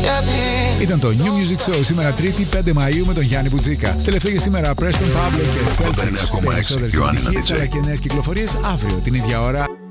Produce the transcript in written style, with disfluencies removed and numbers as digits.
Ήταν το New Music Show σήμερα 3η 5 Μαΐου με τον Γιάννη Μπουτζίκα. Τελευταίο για σήμερα Preston Pablo και Selfish. Περισσότερες επιτυχίες αλλά και νέες κυκλοφορίες αύριο την ίδια ώρα.